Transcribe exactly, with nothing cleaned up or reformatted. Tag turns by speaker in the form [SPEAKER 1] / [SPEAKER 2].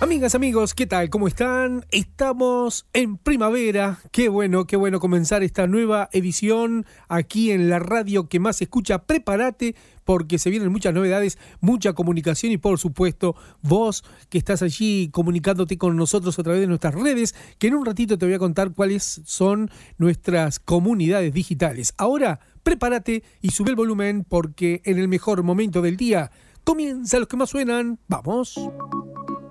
[SPEAKER 1] Amigas, amigos, ¿qué tal? ¿Cómo están? Estamos en primavera. Qué bueno, qué bueno comenzar esta nueva edición aquí en la radio que más se escucha. Prepárate porque se vienen muchas novedades, mucha comunicación y por supuesto vos que estás allí comunicándote con nosotros a través de nuestras redes, que en un ratito te voy a contar cuáles son nuestras comunidades digitales. Ahora, prepárate y sube el volumen porque en el mejor momento del día comienza los que más suenan. ¡Vamos!